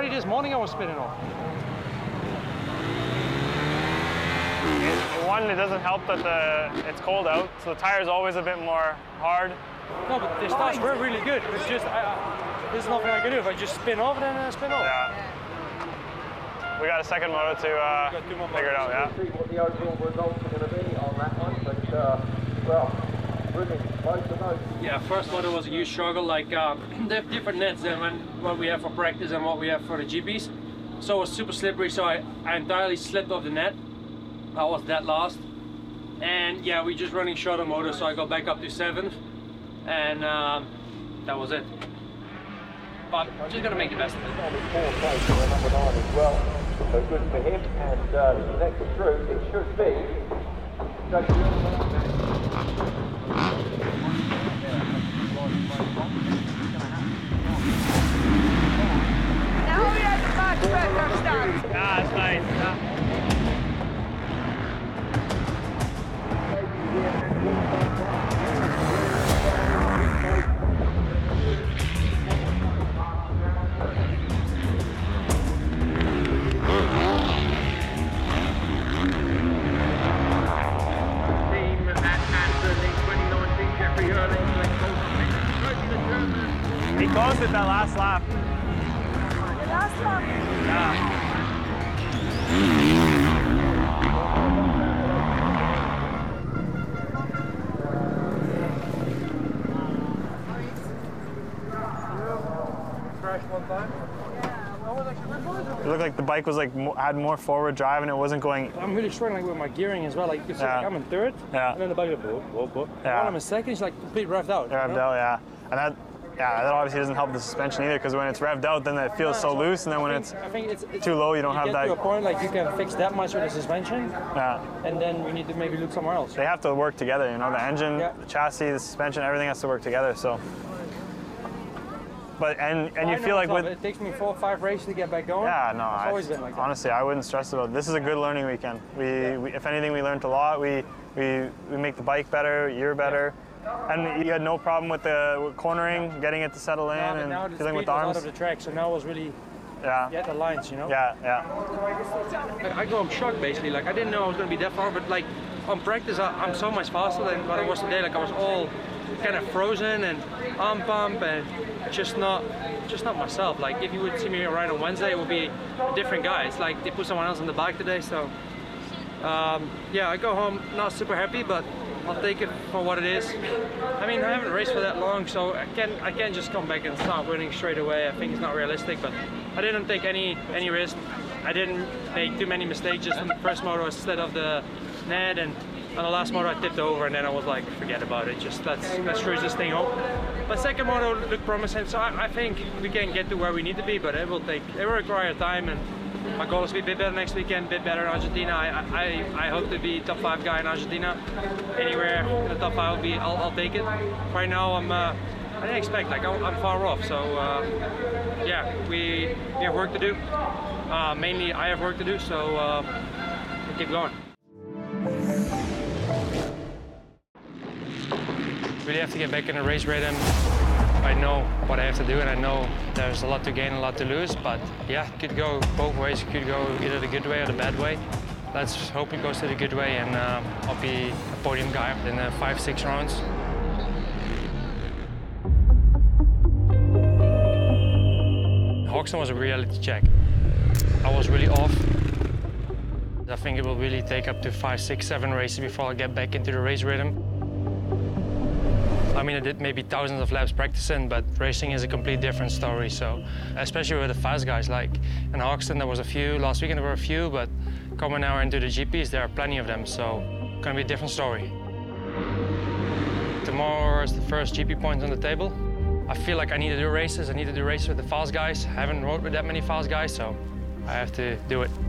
already this morning I was spinning off. One, it doesn't help that it's cold out, so the tire's always a bit more hard. No, but the starts were really good. It's just, there's nothing I can do. If I just spin off, then spin off. Yeah. We got a second moto to figure it out, yeah. See what the overall results are going to be on that one, but well, brilliant, both of those. Yeah, first moto was a huge struggle. Like they have different nets than what we have for practice and what we have for the GPs. So it was super slippery. So I entirely slipped off the net. I was dead last, and yeah, we just running shorter motor. So I got back up to 7th, and that was it. But just gotta make the best of it. Only 4 places for number 9 as well, so good for him. And next through, it should be. Now we have the much better start. Ah, it's nice. He closed it that last lap. The last lap. Yeah. Crashed one time. It looked like the bike was like had more forward drive and it wasn't going. I'm really struggling with my gearing as well. Like, you see, Yeah. like I'm in 3rd, Yeah. and then the bike goes, whoa. Yeah. While I'm in 2nd, it's like complete revved out. Revved out, yeah. And that obviously doesn't help the suspension either, because when it's revved out, then it feels so loose, and then when it's I think it's too low, you don't have get that. to a point like you can fix that much with the suspension, Yeah. and then we need to maybe look somewhere else. They have to work together, you know, the engine, Yeah. the chassis, the suspension, everything has to work together, so. But, and you feel like with, it takes me 4 or 5 races to get back going. yeah, no, It's always been like that. honestly, I wouldn't stress about it. This is a good learning weekend. We, if anything, we learned a lot. We make the bike better, you're better. And you had no problem with the cornering, getting it to settle in, Now, but now and the feeling speed with the was out arms. of the track, so now it was really Yeah, the lines, you know? yeah, yeah. I go shocked basically. Like I didn't know I was gonna be that far, but like on practice, I'm so much faster than what I was today. Like I was all kind of frozen and arm pump and just not myself. Like if you would see me ride on Wednesday, it would be a different guy. It's like they put someone else on the bike today. So yeah, I go home not super happy, but I'll take it for what it is. I mean, I haven't raced for that long, so I can't just come back and start winning straight away. I think it's not realistic, but I didn't take any risk. I didn't make too many mistakes just on the first motor instead of the net, and on the last motor I tipped over, and then I was like, forget about it, just let's cruise this thing home. But second motor looked promising, so I think we can get to where we need to be, but it will require time, and my goal is to be a bit better next weekend, a bit better in Argentina. I hope to be top 5 guy in Argentina. Anywhere in the top 5 I'll take it. Right now I didn't expect, like I'm far off, so yeah, we have work to do. Mainly I have work to do, so we'll keep going. Really have to get back in the race rhythm. I know what I have to do, and I know there's a lot to gain, a lot to lose, but yeah, it could go both ways. It could go either the good way or the bad way. Let's hope it goes to the good way, and I'll be a podium guy in 5-6 rounds. Hoxton was a reality check. I was really off. I think it will really take up to 5, 6, 7 races before I get back into the race rhythm. I mean, I did maybe thousands of laps practicing, but racing is a complete different story. So, especially with the fast guys, like in Hoxton, there was a few. Last weekend there were a few, but coming now into the GPs, there are plenty of them. So, it's gonna be a different story. Tomorrow is the first GP point on the table. I feel like I need to do races. I need to do races with the fast guys. I haven't rode with that many fast guys, so I have to do it.